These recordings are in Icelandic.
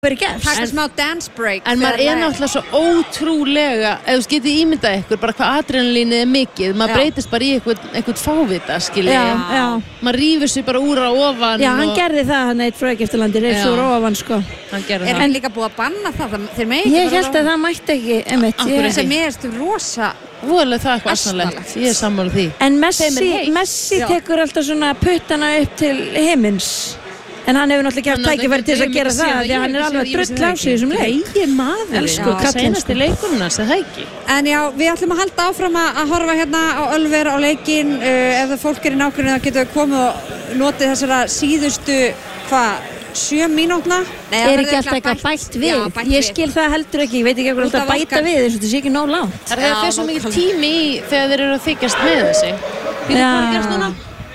verið gert. Taka smá dance break. En maður náttúrulega svo ótrúlega, ef þú getið ímyndað ykkur, bara hvað adrenalínið mikið, maður breytist bara í einhvern fávita, skilji. Já. Maður rífur sig bara úr á ofan. Já, hann gerði það, hann eitt frá Egyptalandi, reif svo úr á ofan, sko. Hann gerði það. En líka búið að banna það, þeir megi ekki. Ég held að það mætti ekki, einmitt. Sem er rosa. Voðalega það eitthvað asnalegt, ég sammála því. En Messi tekur alltaf svona puttana upp til himins. En hann hefur náttúrulega gert tækifæri til þess að gera það því að hann alveg drull á sig þessum leik. Greiði maður, elsku kallinn. Seinasti leikurinn hans, það ekki. En já, við ætlum að halda áfram að horfa hérna á Ölver á leikinn. Ef það fólk er í nákvæmni þá getur við komið og notið þessara síðustu, 7 mínútna? Er ekki alltaf eitthvað bætt við? Ég skil það heldur ekki, ég veit ekki hvað alltaf bæta við eins og þetta sé ekki nóg langt. Það er það svo mikið tími í þegar þeir eru að þykjast með þessi. Býtum hvað gerst núna?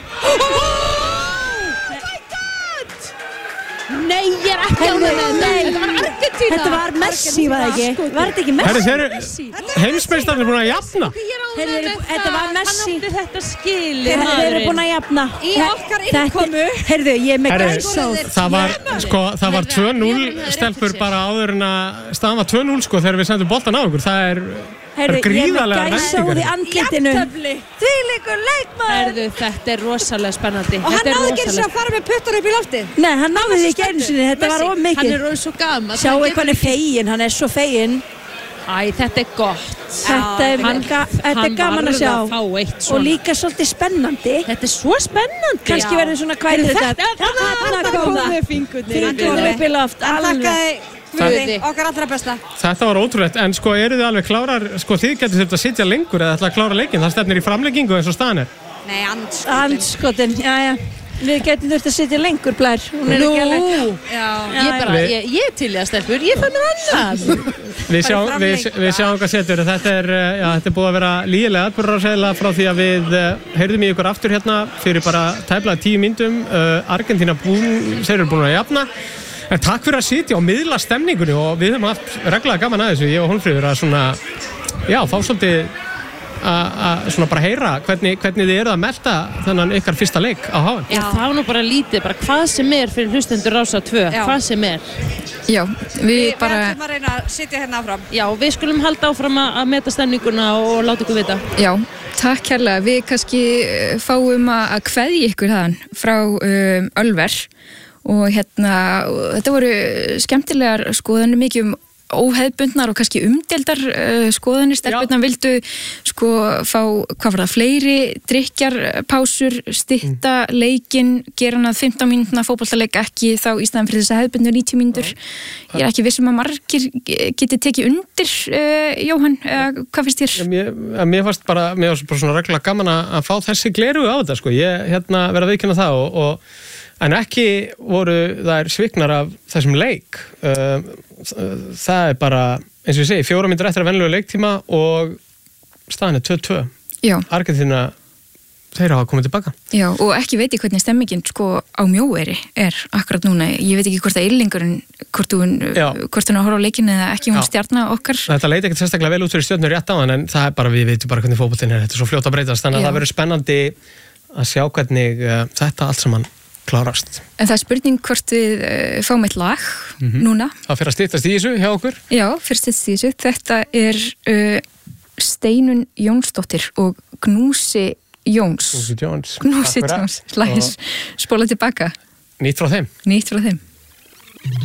Nei, ég er ekki alveg með þetta var Argentína. Þetta var Messi, var það ekki? Var þetta ekki Messi? Heimsmeistarnir er búin að jafna. Þetta var Messi. Hann átti þetta skili. Þeir eru búin að jafna. Í okkar innkomu. Heyrðu, ég er með gæsóð. Það var 2-0 stelpur bara áður en að staðan var 2-0 sko þegar við sendum boltan á okkur. Það er gríðarlega gæsóð í andlitinu. Þvílíkur leikmaður. Þetta er rosalega spennandi. Og hann náði ekki eins og að fara með puttar upp í loftið. Nei, hann náði því ekki einu sinni, þetta var of mikið. Hann er orðinn svo gaman. Sjáu hvað hann er feginn, hann er svo feginn. Þetta er gott. Þetta er gaman að sjá. Og líka svolítið spennandi. Þetta er svo spennandi. Kannski verður svona hvað er þetta. Þarna kom það. Fingurnir upp í loft. Okkar allra besta. Þetta var ótrúlegt, en sko eru þið alveg klárar, sko þið getur þetta að sitja lengur eða ætla að klára leikinn, það stefnir í framleggingu eins og staðan er. Nei, andskotin, já. Við getum þurft að sitja lengur, Blær. Hún er ekki alveg. Ég til í að stelpur, ég fann mér annað. Við sjáum hvað setur, þetta er búið að vera lygilega atburðarásæðilega frá því að við heyrðum í ykkur aftur hérna fyrir bara tæplega 10 mínútum. Argentína þeir eru búin að jafna. En takk fyrir að sitja og miðla stemningunni og við höfum haft reglulega gaman að þessu, ég og Hólmfríður að svona, fá svolítið að svona bara heyra hvernig þið eru að melta þennan ykkar fyrsta leik á HM. Já, það var nú bara lítið, bara hvað sem er fyrir hlustendur Rásar 2, hvað sem er. Já, við ætlum að reyna að sitja hérna áfram. Já, við skulum halda áfram að meta stemninguna og láta ykkur vita. Já, takk kærlega. Við kannski fáum að kveðja ykkur þaðan frá Ölver. Og þetta voru skemmtilegar skoðanir, mikið óhefðbundnar og kannski umdeildar skoðanir. Stelpurnar vildu fá, hvað var það, fleiri drykkjarpásur, stytta leikinn, gera hann að 15 mínútna fótboltaleik ekki þá í staðan fyrir þess að hefðbundu 90 mínútur. Ég er ekki viss að margir geti tekið undir, Jóhann, hvað finnst þér? Mér fannst bara svona reglulega gaman að fá þessi glerugu á þetta, sko. Ég verð að viðurkenna það en ekki voru þær sviknar af þessum leik. Það er bara, eins og ég segi, 4 mínútur eftir að venjulegu leiktíma og staðan er 2-2. Já. Argentína, þeir hafa komið tilbaka. Já, og ekki veit ég hvernig stemmingin á Mjóeyri er akkurat núna. Ég veit ekki hvort það Ylingurinn, hvort hún að horfa á leikinu eða ekki, hún stjarna okkar. Þetta leit ekkert sérstaklega vel út fyrir stjörnur rétt á hann, en það er bara, við veitum bara hvernig fótboltinn er. Þetta er svo fljótt að breytast, þannig að það verður spennandi að sjá hvernig þetta allt saman klárast. En það er spurning hvort við fáum eitt lag núna. Það fyrir að styttast í þessu hjá okkur? Já, fyrir að styttast í þessu. Þetta er Steinun Jónsdóttir og Gnúsi Jóns. Gnúsi Jóns. Lagis spóla tilbaka. Nýtt frá þeim.